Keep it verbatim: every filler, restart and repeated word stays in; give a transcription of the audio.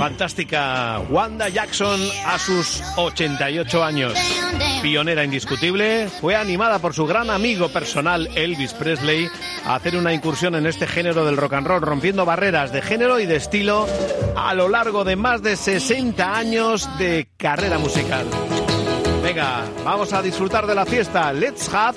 fantástica Wanda Jackson a sus ochenta y ocho años. Pionera indiscutible, fue animada por su gran amigo personal Elvis Presley a hacer una incursión en este género del rock and roll, rompiendo barreras de género y de estilo a lo largo de más de sesenta años de carrera musical. Venga, vamos a disfrutar de la fiesta. Let's have